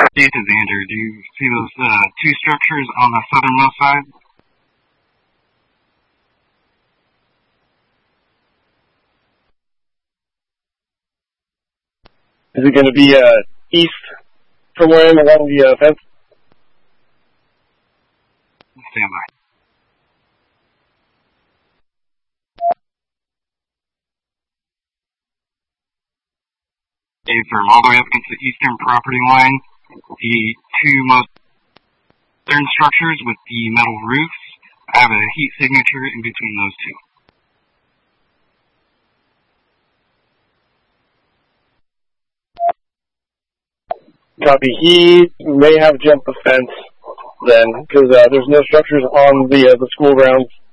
This is Andrew. Do you see those two structures on the southernmost side? Is it going to be east from where I am along the fence? Stand by. Okay, from all the way up against the eastern property line, the two most southern structures with the metal roofs, I have a heat signature in between those two. Copy. He may have jumped the fence then, because there's no structures on the school grounds